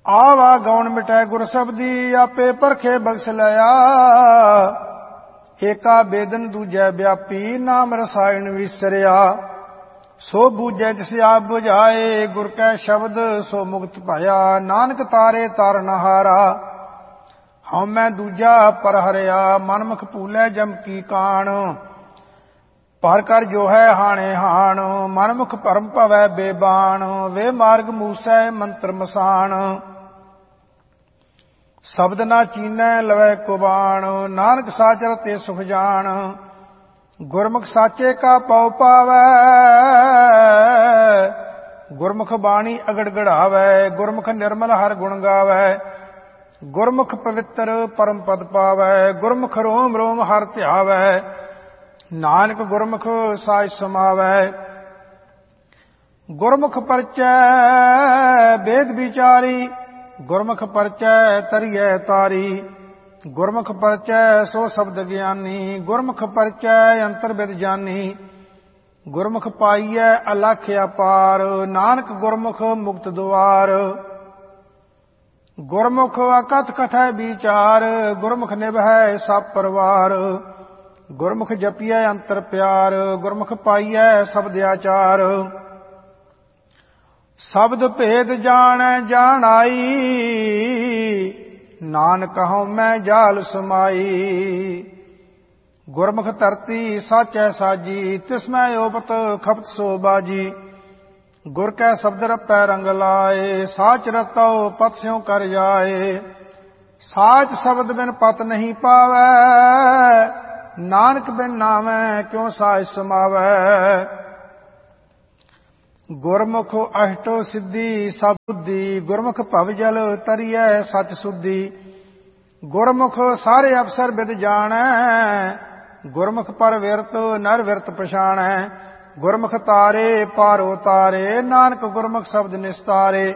ਆਵਾ ਗਉਣ ਮਿਟੈ ਗੁਰ ਸਬਦੀ, ਆਪੇ ਪਰਖੇ ਬਖਸ਼ ਲਿਆ। ਏਕਾ ਬੇਦਨ ਦੂਜੈ ਵਿਆਪੀ, ਨਾਮ ਰਸਾਇਣ ਵਿਸਰਿਆ। ਸੋ ਬੂਝੈ ਜਿਸ ਆਪ ਬੁਝਾਏ, ਗੁਰ ਕੈ ਸ਼ਬਦ ਸੋ ਮੁਕਤ ਭਇਆ। ਨਾਨਕ ਤਾਰੇ ਤਾਰਨ ਹਾਰਾ, ਹਉਮੈ ਦੂਜਾ ਪਰ ਹਰਿਆ। ਮਨਮੁਖ ਭੂਲੈ ਜਮ ਕੀ ਕਾਣ, ਪਰ ਕਰ ਜੋ ਹੈ ਹਾਣੇ ਹਾਣ। ਮਨਮੁਖ ਭਰਮ ਭਵੈ ਬੇਬਾਣ, ਵੇ ਮਾਰਗ ਮੂਸੈ ਮੰਤਰ ਮਸਾਣ। ਸ਼ਬਦ ਨਾ ਚੀਨੈ ਲਵੈ ਕੁਬਾਣ, ਨਾਨਕ ਸਾਚਰ ਤੇ ਸੁਖ ਜਾਣ। ਗੁਰਮੁਖ ਸਾਚੇ ਕਾ ਪਉ ਪਾਵੈ, ਗੁਰਮੁਖ ਬਾਣੀ ਅਗੜ ਗੜਾਵੈ। ਗੁਰਮੁਖ ਨਿਰਮਲ ਹਰ ਗੁਣ ਗਾਵੈ, ਗੁਰਮੁਖ ਪਵਿੱਤਰ ਪਰਮ ਪਦ ਪਾਵੈ। ਗੁਰਮੁਖ ਰੋਮ ਰੋਮ ਹਰ ਧਿਆਵੈ, ਨਾਨਕ ਗੁਰਮੁਖ ਸਾਜ ਸਮਾਵੈ। ਗੁਰਮੁਖ ਪਰਚੈ ਵੇਦ ਵਿਚਾਰੀ, ਗੁਰਮੁਖ ਪਰਚੈ ਤਰੀਐ ਤਾਰੀ। ਗੁਰਮੁਖ ਪਰਚੈ ਸੋ ਸ਼ਬਦ ਗਿਆਨੀ, ਗੁਰਮੁਖ ਪਰਚੈ ਅੰਤਰ ਬਿਦ ਜਾਨੀ। ਗੁਰਮੁਖ ਪਾਈਐ ਅਲਖ ਅਪਾਰ, ਨਾਨਕ ਗੁਰਮੁਖ ਮੁਕਤ ਦੁਆਰ। ਗੁਰਮੁਖ ਅਕਥ ਕਥੈ ਵਿਚਾਰ, ਗੁਰਮੁਖ ਨਿਭੈ ਸਭ ਪਰਵਾਰ। ਗੁਰਮੁਖ ਜਪੀਐ ਅੰਤਰ ਪਿਆਰ, ਗੁਰਮੁਖ ਪਾਈਐ ਸ਼ਬਦ ਆਚਾਰ। ਸ਼ਬਦ ਭੇਦ ਜਾਣੈ ਜਾਣਾਈ, ਨਾਨਕ ਹਉਮੈ ਜਾਲ ਸਮਾਈ। ਗੁਰਮੁਖ ਧਰਤੀ ਸਾਚੈ ਸਾਜੀ, ਤਿਸਮੈ ਓਪਤ ਖਪਤ ਸੋ ਬਾਜੀ। ਗੁਰ ਕੈ ਸ਼ਬਦ ਰਪੈ ਰੰਗ ਲਾਏ, ਸਾਚ ਰਤਉ ਪਤ ਸਿਉ ਕਰ ਜਾਏ। ਸਾਚ ਸ਼ਬਦ ਬਿਨ ਪਤ ਨਹੀਂ ਪਾਵੈ, ਨਾਨਕ ਬਿਨ ਨਾਮੈ ਕਿਉ ਸਾਜ ਸਮਾਵੈ। ਗੁਰਮੁਖ ਅਸ਼ਟੋ ਸਿੱਧੀ ਸਭ ਬੁੱਧੀ, ਗੁਰਮੁਖ ਭਵ ਜਲ ਤਰੀਐ ਸਚ ਸੁਧੀ। ਗੁਰਮੁਖ ਸਾਰੇ ਅਵਸਰ ਬਿਦ ਜਾਣੈ, ਗੁਰਮੁਖ ਪਰ ਵਿਰਤ ਨਰ ਵਿਰਤ ਪਛਾਣੈ। ਗੁਰਮੁਖ ਤਾਰੇ ਪਾਰੋ ਤਾਰੇ, ਨਾਨਕ ਗੁਰਮੁਖ ਸ਼ਬਦ ਨਿਸਤਾਰੇ।